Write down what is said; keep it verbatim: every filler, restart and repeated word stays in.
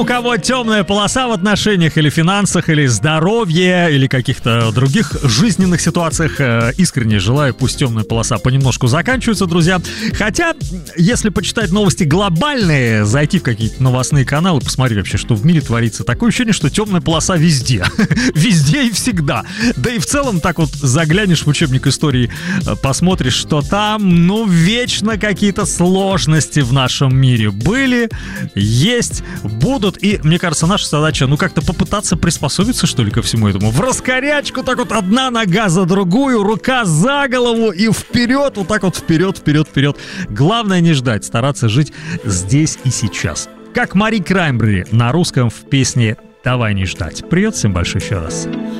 у кого темная полоса в отношениях или финансах, или здоровье, или каких-то других жизненных ситуациях, искренне желаю, пусть темная полоса понемножку заканчивается, друзья. Хотя, если почитать новости глобальные, зайти в какие-то новостные каналы, посмотреть вообще, что в мире творится, такое ощущение, что темная полоса везде. Везде и всегда. Да и в целом так вот заглянешь в учебник истории, посмотришь, что там, ну, вечно какие-то сложности в нашем мире были, есть, будут. И, мне кажется, наша задача, ну, как-то попытаться приспособиться, что ли, ко всему этому. В раскорячку, так вот, одна нога за другую, рука за голову и вперед, вот так вот вперед, вперед, вперед. Главное не ждать, стараться жить здесь и сейчас. Как Мари Краймбрери на русском в песне «Давай не ждать». Привет всем большой еще раз.